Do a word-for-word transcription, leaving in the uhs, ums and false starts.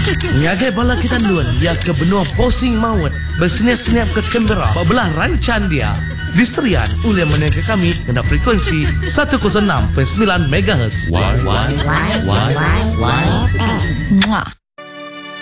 Nyagai bala kita luan dia ke benua posing maut bersenyap-senyap ke Canberra belah rancan dia diserian oleh menengah kami kena frekuensi seratus enam perpuluhan sembilan megahertz. Why, why, why, why, why, why, why,